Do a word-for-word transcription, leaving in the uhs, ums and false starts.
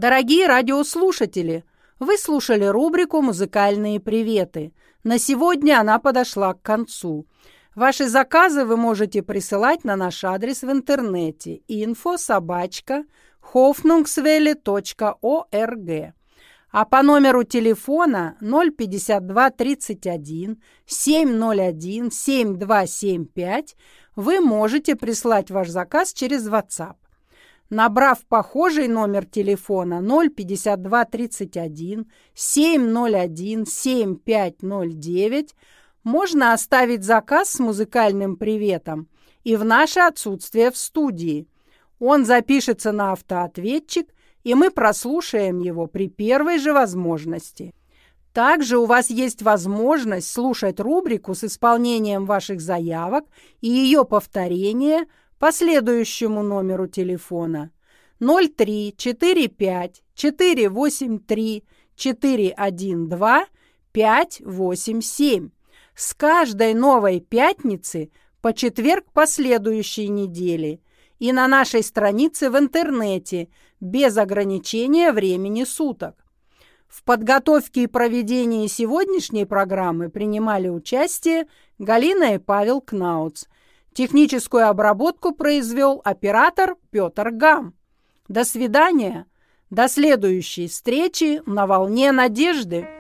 Дорогие радиослушатели, вы слушали рубрику «Музыкальные приветы». На сегодня она подошла к концу. Ваши заказы вы можете присылать на наш адрес в интернете инфо собака хофнунгсвелле точка орг. А по номеру телефона ноль пятьдесят два тридцать один семь ноль один семь два семь пять вы можете прислать ваш заказ через WhatsApp. Набрав похожий номер телефона ноль пятьдесят два тридцать один семь ноль один семь пять ноль девять, можно оставить заказ с музыкальным приветом и в наше отсутствие в студии. Он запишется на автоответчик, и мы прослушаем его при первой же возможности. Также у вас есть возможность слушать рубрику с исполнением ваших заявок и ее повторение по следующему номеру телефона ноль три четыре пять четыре восемь три четыре один два пять восемь семь. С каждой новой пятницы по четверг последующей недели и на нашей странице в интернете без ограничения времени суток. В подготовке и проведении сегодняшней программы принимали участие Галина и Павел Кнауц. Техническую обработку произвел оператор Петр Гам. До свидания. До следующей встречи на волне надежды.